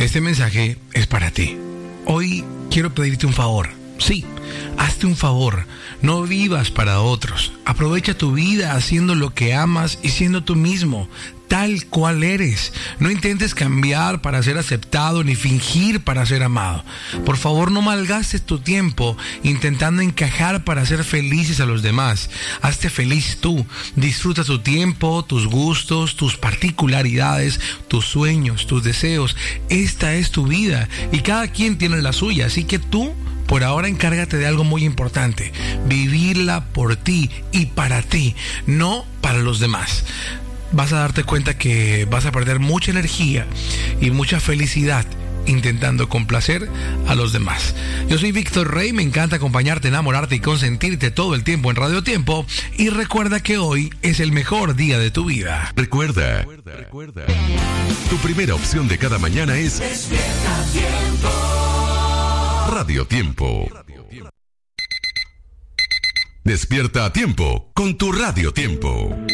Este mensaje es para ti. Hoy quiero pedirte un favor. Sí, hazte un favor. No vivas para otros. Aprovecha tu vida haciendo lo que amas y siendo tú mismo, tal cual eres. No intentes cambiar para ser aceptado ni fingir para ser amado. Por favor, no malgastes tu tiempo intentando encajar para hacer felices a los demás. Hazte feliz tú. Disfruta tu tiempo, tus gustos, tus particularidades, tus sueños, tus deseos. Esta es tu vida y cada quien tiene la suya, así que tú por ahora encárgate de algo muy importante: vivirla por ti y para ti, no para los demás. Vas a darte cuenta que vas a perder mucha energía y mucha felicidad intentando complacer a los demás. Yo soy Víctor Rey, me encanta acompañarte, enamorarte y consentirte todo el tiempo en Radio Tiempo, y recuerda que hoy es el mejor día de tu vida. Recuerda. Tu primera opción de cada mañana es Despierta Tiempo. Radio Tiempo. Despierta a tiempo con tu Radio Tiempo.